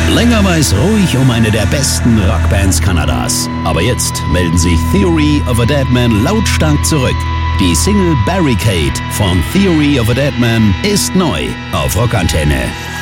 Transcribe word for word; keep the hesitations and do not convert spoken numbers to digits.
Länger war es ruhig um eine der besten Rockbands Kanadas. Aber jetzt melden sich Theory of a Deadman lautstark zurück. Die Single Barricade von Theory of a Deadman ist neu auf Rockantenne.